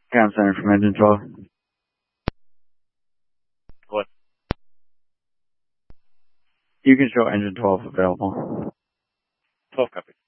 Cam Center from Engine 12. What? You can show Engine 12 available. 12 copy.